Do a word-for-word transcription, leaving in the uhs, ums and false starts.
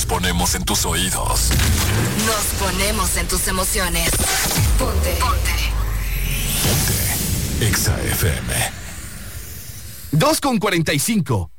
ponemos en tus oídos. Nos ponemos en tus emociones. Ponte. Ponte. Ponte. Exa F M. dos con cuarenta y cinco.